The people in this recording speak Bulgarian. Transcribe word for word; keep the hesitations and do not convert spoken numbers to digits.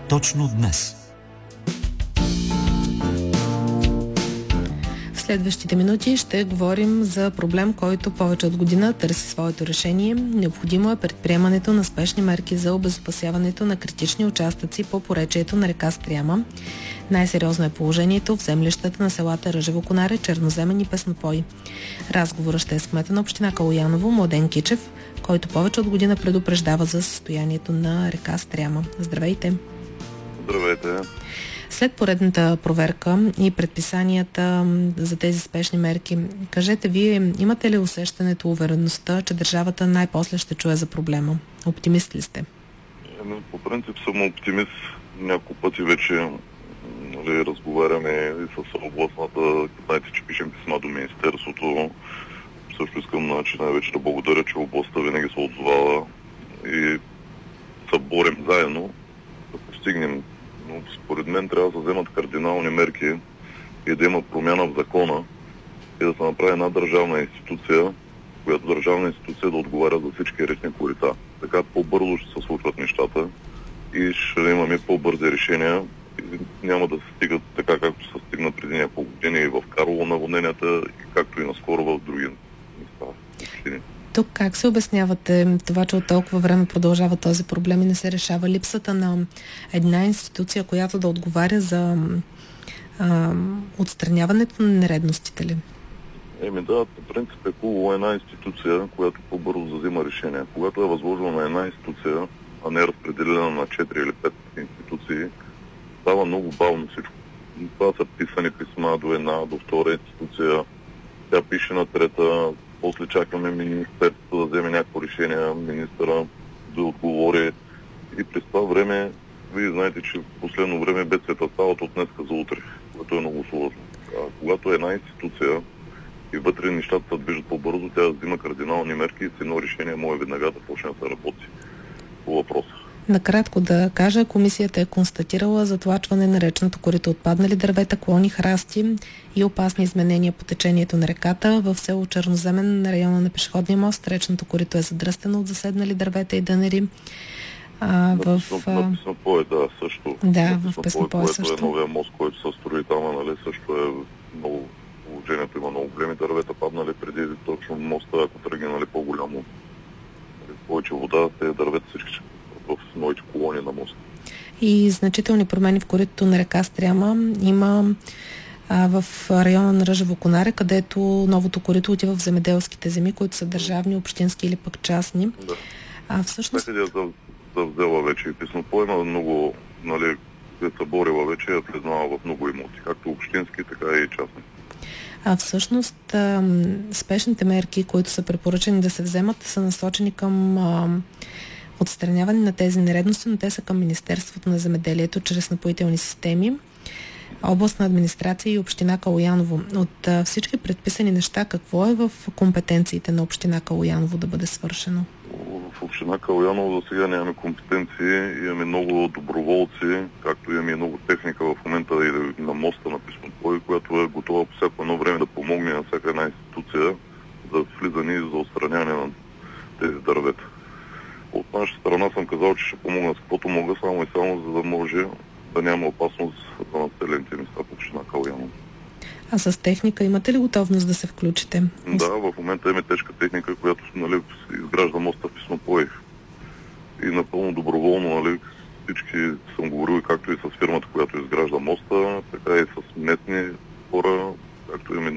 точно днес. В следващите минути ще говорим за проблем, който повече от година търси своето решение. Необходимо е предприемането на спешни мерки за обезопасяването на критични участъци по поречието на река Стряма. Най-сериозно е положението в землищата на селата Ръжево Конаре, Черноземен и Песнопой. Разговорът ще е с кмета на община Калояново, Младен Кичев, който повече от година предупреждава за състоянието на река Стряма. Здравейте! Здравейте! След поредната проверка и предписанията за тези спешни мерки, кажете, вие имате ли усещането, увереността, че държавата най-после ще чуе за проблема? Оптимист ли сте? По принцип съм оптимист. Няколко пъти вече нали, разговаряме и с областната. Знаете, че пишем писма до Министерството. Също искам значи, най-вече да благодаря, че областта винаги се отзовава и се борим заедно да постигнем. Но според мен трябва да се вземат кардинални мерки и да има промяна в закона и да се направи една държавна институция, която държавна институция да отговаря за всички речни корита. Така по-бързо ще се случват нещата и ще имаме по-бързи решения и няма да се стигат така, както се стигна преди няколко години и в Карлово наводненията, и както и наскоро в други места. Тук как се обяснявате това, че от толкова време продължава този проблем и не се решава? Липсата на една институция, която да отговаря за а, отстраняването на нередностите ли? Еми да, по принцип е хубаво една институция, която по-бързо взима решение. Когато е възложено на една институция, а не е разпределена на четири или пет институции, става много бавно всичко. Това са писани писма до една, до втора институция, тя пише на трета, после чакаме министерството да вземе някакво решение, министъра да отговори. И през това време, вие знаете, че в последно време бедствията стават от днеска за утре, което е много сложно. А когато е една институция и вътре нещата се движат по-бързо, тя да взима кардинални мерки и с едно решение може веднага да почне да се работи по въпроса. Накратко да кажа, комисията е констатирала затлачване на речното корито, отпаднали дървета, клони, храсти и опасни изменения по течението на реката. В село Черноземен, на района на пешеходния мост, речното корито е задръстено от заседнали дървета и дънери. А, в... На Песнопой, да, също. Да, в Песнопой също. Което е новия мост, който се строи там, нали, също е много, положението има много големи дървета, паднали преди точно моста, ако тръгне, нали, по-голямо, повече вода, тези дървета всички в новите колони на моста. И значителни промени в коритото на река Стряма има а, в района на Ръжево Конаре, където новото корито отива в земеделските земи, които са държавни, общински или пък частни. Да. А всъщност... Всеки да, да взела вече и Песнопой има много, нали, да се борила вече, е признала в много имоти, както общински, така и частни. А всъщност а, спешните мерки, които са препоръчени да се вземат, са насочени към а, отстраняване на тези нередности, но те са към Министерството на земеделието чрез напоителни системи, областна администрация и община Калояново. От а, всички предписани неща, какво е в компетенциите на община Калояново да бъде свършено? В община Калояново за сега нямаме компетенции, имаме много доброволци, както имаме много техника в момента и на моста на Песнопой, която е готова по всяко едно време да помогне на всяка една институция за влизане и за отстраняване на тези дървета. От наша страна съм казал, че ще помогна с каквото мога, само и само, за да може да няма опасност за населените места в община Калояново. А с техника имате ли готовност да се включите? Да, в момента имаме тежка техника, която, нали, изгражда моста в Песнопой. И напълно доброволно, нали, всички съм говорил, както и с фирмата, която изгражда моста, така и с местни хора, както имаме